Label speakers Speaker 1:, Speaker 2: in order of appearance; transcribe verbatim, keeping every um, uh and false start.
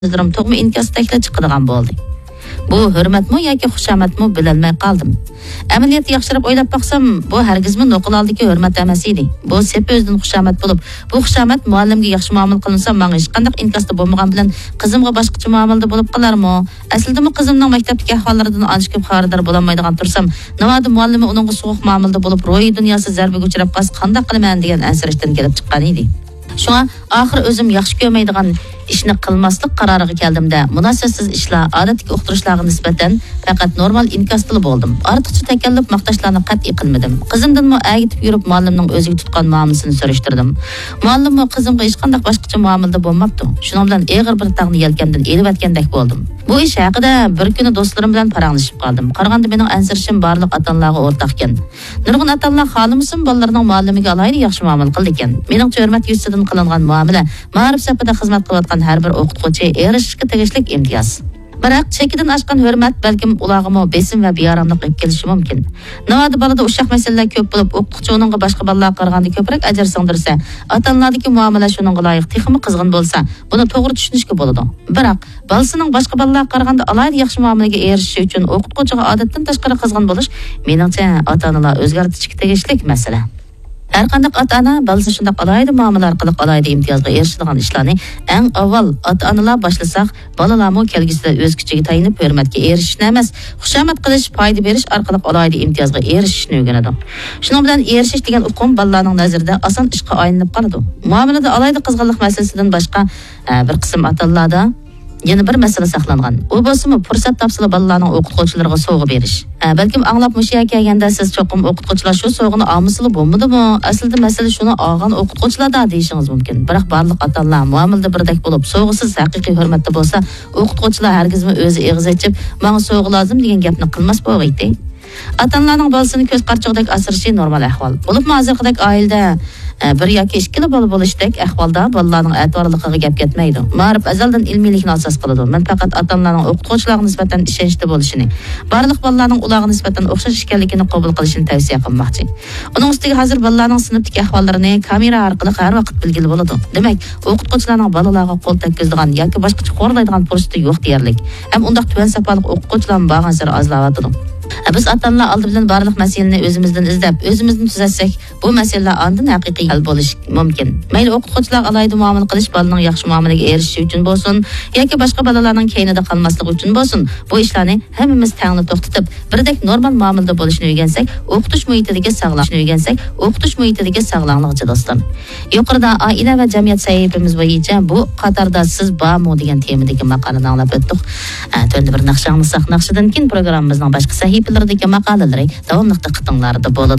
Speaker 1: Sözlerim to'g'ri inkasdakla chiqadigan bo'ldi. Bu hurmatmi yoki xushomadmi bilolmay qoldim. Amaliyat yaxshirab o'ylab baqsam, bu hargizmi noqul oldiki hurmat emas edi. Bu sep o'zidan xushomat bo'lib, bu xushomat muallimga yaxshi muomala qilinsa, menga hech qanday inkasda bo'lmagan bilan qizimga boshqacha muomalada bo'lib qolarmi? Aslida bu qizimning maktabdagi ahvollaridan ancha ko'p xabardor bo'lolmaydigan tursam, navodi muallimi uningga so'q muomalada bo'lib, ro'yi dunyosi zarbaga uchrab qolsa, qanday qilaman degan ansirishdan kelib chiqqan edi. Şuna ahir özüm yaxşı görmeydiğen işini qilmaslik qaroriga keldimda munosabatsiz ishlar odatdagi o'qituvchilarga nisbatan faqat normal inkasli bo'ldim. Ortiqcha takalluf maqtashlarni qat'iy qilmadim. Qizimdanmi agitib yurib muallimning o'ziga tutgan muomalasini so'rashtirdim. Muallimmi qizimga hech qanday boshqacha muomalada bo'lmabdi. Shuning bilan eg'ir bir tag'ni yelkamdan elib o'tgandek bo'ldim. Bu ish haqida bir kuni do'stlarim bilan paranglashib qoldim. Qaraganda mening ansirishim barliq ota-onalarga o'rtaq ekan. Nurg'un ota-onalar xolimisin bolalarining muallimiga alayli yaxshi muomala qildi ekan. Mening hurmat yuzasidan qilingan muomala ma'rif safida xizmat qilayotgan har bir o'qituvchi erishishga tegishli imtiyoz. Biroq chekidan oshgan hurmat balkim ularga besim va bearamlik qilib kelishi mumkin. Navoda balada ushaq masalalar ko'p bo'lib, o'qituvchi uningga boshqa bolalarga qaraganda ko'proq ajr singdirsa, ota-onalardagi muomala shuningga loyiq texmi qizg'in bo'lsa, buni to'g'ri tushunishga bo'ladi. Biroq bolasining boshqa bolalarga qaraganda alayli yaxshi muomalaga erishishi uchun o'qituvchiga odatdan tashqari qizg'in bo'lish, meningcha ota-onalar o'zgartirishga tegishli masala. Her qanday ota-ona balasi shunday alayda muomala orqali alayda imtiyozga erishadigan ishlarni eng avval ota-onalar boshlasak, bolalarning kelgusida o'z kuchiga tayinib hurmatga erishishni emas, xushomat qilish, foyda berish orqali alayda imtiyozga erishishni o'rganadi. Shuning bilan erishish degan uqum bolalarning nazarida oson ishga aylanib qoladi. Muomalada alayda qizg'inlik masalasidan boshqa bir qism ota-onalarda yana bir masala saqlangan. U bo'lsa-mu fursat topsila bolalarning o'qituvchilarga sovg'a berish. Balkim anglab mushiya kelganda siz cho'qim o'qituvchilar shu sovg'ani olmasili bo'lmadimi? Aslida masala shuni olgan o'qituvchilarda deyishingiz mumkin. Biroq barliq ota-onalar muomalada birdek bo'lib, sovg'asiz haqiqiy hurmatda bo'lsa, o'qituvchilar hargizmi o'zi eg'iz ochib, "Menga sovg'a lozim" degan gapni qilmas bo'lg'aydi. Ota-onalarning bolasini ko'z qarchig'idek asirishi normal ahvol. Bo'lib hozirgidek oilada bir yoki ikkala bola bo'lishdek ahvolda bolalarning e'tiborligiga gap ketmaydi. Ma'rif azaldan ilmiylikni asos qiladi. Men faqat ota-onalarning o'qituvchilarga nisbatan ishonchli bo'lishini, barliq bolalarning ularga nisbatan o'xshash ekanligini qabul qilishini tavsiya qilmoqchi. Uning ustiga hozir bolalarning sinfdagi ahvollarini kamera orqali har vaqt bilgili bo'ladi. Demak, o'qituvchilarning bolalarga qo'l tekkizadigan yoki boshqacha qo'rlaydigan fursati yo'q deyarlik. Ham undaq tuvan safoliq o'qituvchilarning borgan sari ozlayotdi. Biz ota-onalar oldi bilan barliq masalani o'zimizdan izlab, o'zimizni tuzatsak, bu masalalar ondan haqiqiy hal bo'lishi mumkin. Mayli o'qituvchilar alayda muomala qilish bolaning yaxshi muomalaga erishishi uchun bo'lsin, yoki boshqa bolalarning keynida qolmasligi uchun bo'lsin, bu ishlarni hammamiz tangni to'xtatib, birdek normal muomalada bo'lishni o'rgansak, o'qitish muhitidagi sog'lomlikni o'rgansak, o'qitish muhitidagi sog'lomlikchi do'stlar. Yuqorida oila va jamiyat sahifamiz bo'yicha bu qatorda siz bormi degan temadagi maqolani anglab o'tdik. To'ndi bir naqshani saq naqshidan keyin programmamizning boshqa sahifalardagi maqolalari davomli diqqatinglarda bo'ladi.